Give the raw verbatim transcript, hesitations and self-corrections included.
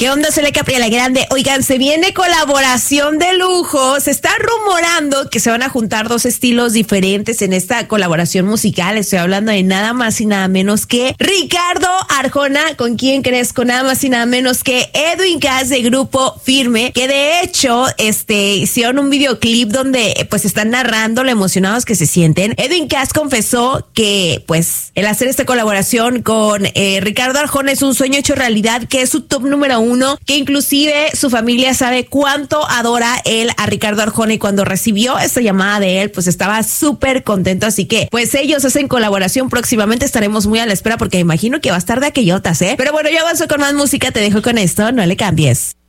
¿Qué onda? Soy la Capri la Grande. Oigan, se viene colaboración de lujo. Se está rumorando que se van a juntar dos estilos diferentes en esta colaboración musical. Estoy hablando de nada más y nada menos que Ricardo Arjona. ¿Con quién crees? Con nada más y nada menos que Edwin Cass de Grupo Firme, que de hecho este hicieron un videoclip donde pues están narrando lo emocionados que se sienten. Edwin Cass confesó que pues el hacer esta colaboración con eh, Ricardo Arjona es un sueño hecho realidad, que es su top número uno, que inclusive su familia sabe cuánto adora él a Ricardo Arjona, y cuando recibió esta llamada de él pues estaba súper contento. Así que pues ellos hacen colaboración próximamente, estaremos muy a la espera porque me imagino que va a estar de aquellotas, ¿eh? Pero bueno, yo avanzo con más música, te dejo con esto, no le cambies.